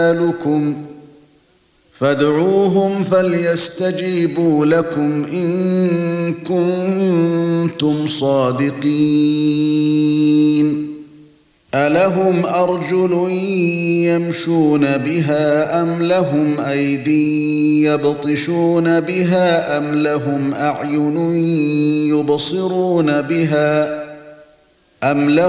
أَمْثَالُكُمْ فادعوهم فليستجيبوا لكم إن كنتم صادقين ألهم أرجل يمشون بها أم لهم أيدي يبطشون بها أم لهم أعين يبصرون بها أم لهم